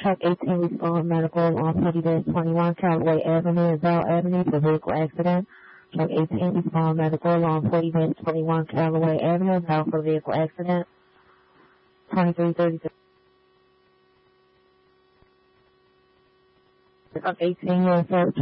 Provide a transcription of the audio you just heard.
Truck 18 respond medical on Petty-21 Callaway Avenue and Bell Avenue for vehicle accident. Truck 18 respond medical on 40-21 Callaway Avenue and Bell for vehicle accident. 2333. Truck 18 unit